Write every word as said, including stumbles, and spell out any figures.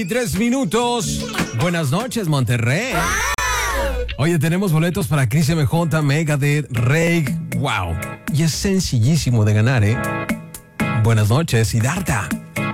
Y tres minutos. Buenas noches, Monterrey. Oye, tenemos boletos para Chris M J, Megadeth, Rake. Wow. Y es sencillísimo de ganar, ¿eh? Buenas noches, Siddhartha.